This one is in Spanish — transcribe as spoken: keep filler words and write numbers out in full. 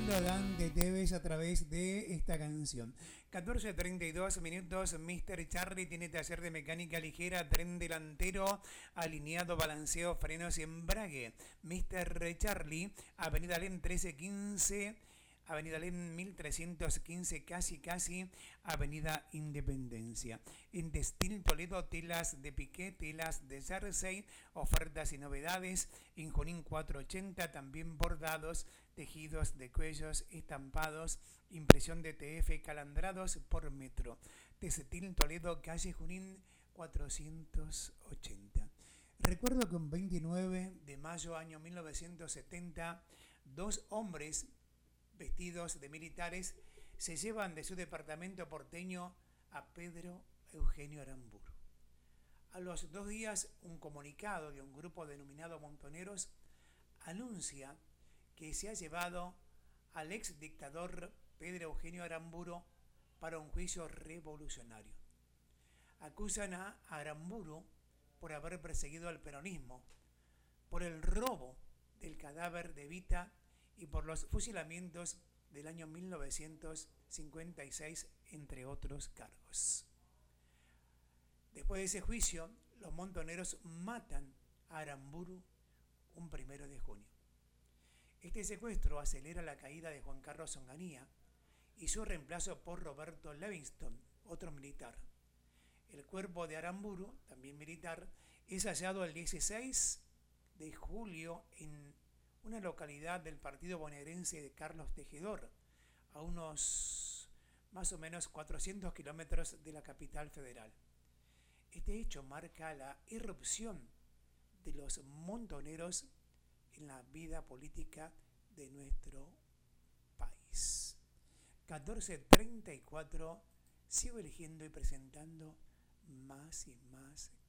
Fernando Dante Tevez a través de esta canción. catorce treinta y dos minutos. mister Charlie tiene taller de mecánica ligera, tren delantero, alineado, balanceo, frenos y embrague. mister Charlie, Avenida Alem trece quince, Avenida Alem mil trescientos quince, casi casi, Avenida Independencia. En Textil Toledo, telas de piqué, telas de jersey, ofertas y novedades. En Junín cuatrocientos ochenta, también bordados, tejidos de cuellos, estampados, impresión de T F, calandrados por metro. Textil Toledo, calle Junín cuatrocientos ochenta. Recuerdo que un veintinueve de mayo año mil novecientos setenta, dos hombres vestidos de militares se llevan de su departamento porteño a Pedro Eugenio Aramburu. A los dos días, un comunicado de un grupo denominado Montoneros anuncia que se ha llevado al ex dictador Pedro Eugenio Aramburu para un juicio revolucionario. Acusan a Aramburu por haber perseguido al peronismo, por el robo del cadáver de Evita y por los fusilamientos del año mil novecientos cincuenta y seis, entre otros cargos. Después de ese juicio, los montoneros matan a Aramburu un primero de junio. Este secuestro acelera la caída de Juan Carlos Onganía y su reemplazo por Roberto Levingston, otro militar. El cuerpo de Aramburu, también militar, es hallado el dieciséis de julio en una localidad del partido bonaerense de Carlos Tejedor, a unos más o menos cuatrocientos kilómetros de la capital federal. Este hecho marca la irrupción de los montoneros en la vida política de nuestro país. catorce treinta y cuatro, sigo eligiendo y presentando más y más